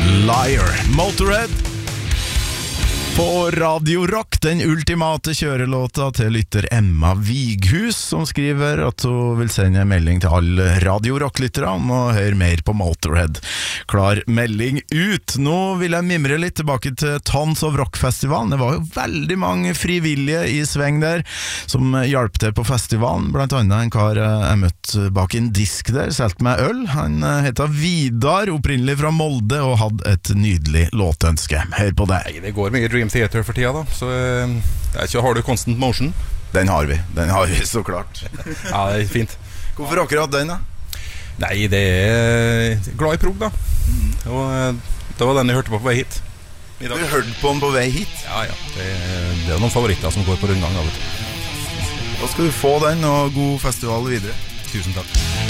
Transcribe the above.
Liar. Motorhead på Radio Rock, den ultimate kjørelåta til lytter Emma Vighus, som skriver at hun vil sende en melding til alle Radio Rock-lyttere om å høre mer på Motorhead. Klar melding ut. Nå vil jeg mimre litt tilbake til Tons of Rock-festivalen. Det var jo veldig mange frivillige i sveng der som hjalp til på festivalen. Blant annet en kar jeg møtte bak en disk der, solgte meg øl. Han heter Vidar, opprinnelig fra Molde, og hadde et nydelig låtønske. Hør på deg. Det går mye Dream Theater for tida da, så har du Constant Motion? Den har vi så klart. Ja, det er fint. Hvorfor akkurat den da? Nei, det er glad i prog da. Og det var den jeg hørte på vei hit i dag. Du hørte på den på vei hit? Ja, det er noen favoritter som går på rundgang da, vet du. Da skal du få den, og god festival videre. Tusen takk.